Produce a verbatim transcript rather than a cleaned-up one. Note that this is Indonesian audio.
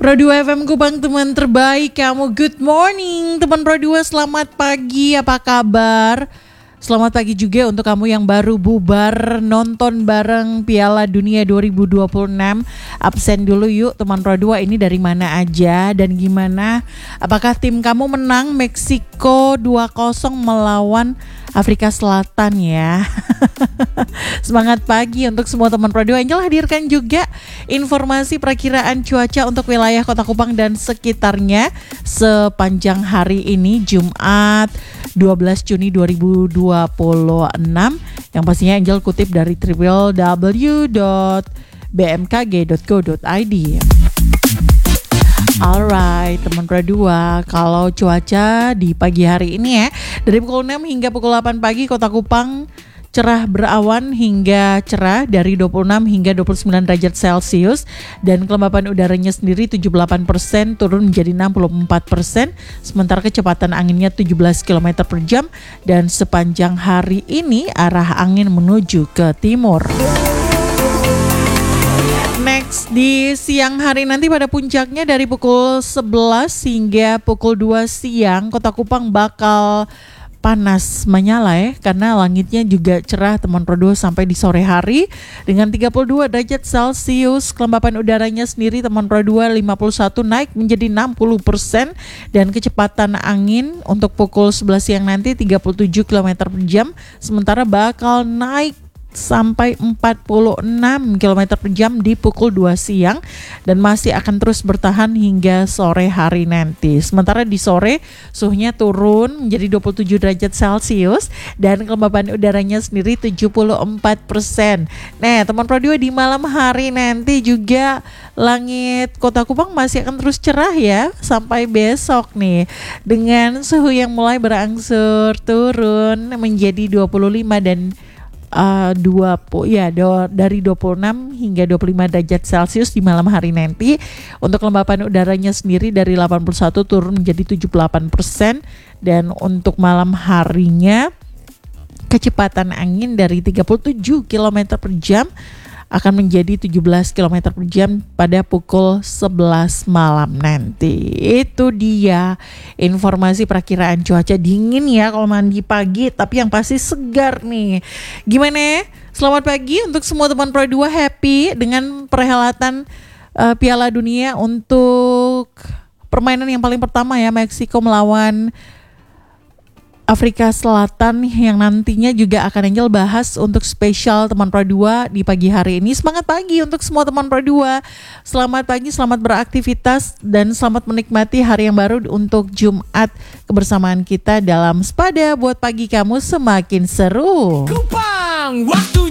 Pro dua F M Kupang, teman terbaik kamu. Good morning teman Pro dua, selamat pagi, apa kabar? Selamat pagi juga untuk kamu yang baru bubar nonton bareng Piala Dunia dua ribu dua puluh enam. Absen dulu yuk teman Pro dua, ini dari mana aja dan gimana? Apakah tim kamu menang Meksiko dua kosong melawan Afrika Selatan ya? Semangat pagi untuk semua teman Pro dua. Angel hadirkan juga informasi perakiraan cuaca untuk wilayah Kota Kupang dan sekitarnya sepanjang hari ini Jumat dua belas Juni dua ribu dua puluh enam, yang pastinya Angel kutip dari w w w dot b m k g dot go dot i d. Alright teman Pro dua, kalau cuaca di pagi hari ini ya, dari pukul enam hingga pukul delapan pagi Kota Kupang cerah berawan hingga cerah dari dua puluh enam hingga dua puluh sembilan derajat Celcius, dan kelembapan udaranya sendiri tujuh puluh delapan persen turun menjadi enam puluh empat persen, sementara kecepatan anginnya tujuh belas kilometer per jam, dan sepanjang hari ini arah angin menuju ke timur. Next, di siang hari nanti pada puncaknya dari pukul sebelas hingga pukul dua siang Kota Kupang bakal panas menyala ya, karena langitnya juga cerah teman Pro dua sampai di sore hari dengan tiga puluh dua derajat Celcius. Kelembapan udaranya sendiri teman Pro dua lima puluh satu naik menjadi enam puluh persen, dan kecepatan angin untuk pukul sebelas siang nanti tiga puluh tujuh kilometer per jam, sementara bakal naik sampai empat puluh enam kilometer per jam di pukul dua siang, dan masih akan terus bertahan hingga sore hari nanti. Sementara di sore suhunya turun menjadi dua puluh tujuh derajat Celcius dan kelembapan udaranya sendiri tujuh puluh empat persen. Nah teman Pro dua, di malam hari nanti juga langit Kota Kupang masih akan terus cerah ya sampai besok nih, dengan suhu yang mulai berangsur turun menjadi dua puluh lima dan Uh, dua puluh ya do, dari dua puluh enam hingga dua puluh lima derajat Celcius di malam hari nanti. Untuk kelembapan udaranya sendiri dari delapan puluh satu turun menjadi tujuh puluh delapan persen, dan untuk malam harinya kecepatan angin dari tiga puluh tujuh kilometer per jam akan menjadi tujuh belas kilometer per jam pada pukul sebelas malam nanti. Itu dia informasi perakiraan cuaca. Dingin ya kalau mandi pagi, tapi yang pasti segar nih. Gimana? Selamat pagi untuk semua teman Pro dua, happy dengan perhelatan uh, Piala Dunia untuk permainan yang paling pertama ya, Meksiko melawan Afrika Selatan, yang nantinya juga akan Angel bahas untuk spesial teman Pro dua di pagi hari ini. Semangat pagi untuk semua teman Pro dua. Selamat pagi, selamat beraktivitas, dan selamat menikmati hari yang baru untuk Jumat kebersamaan kita dalam Sepada buat pagi kamu semakin seru. Kupang, waktu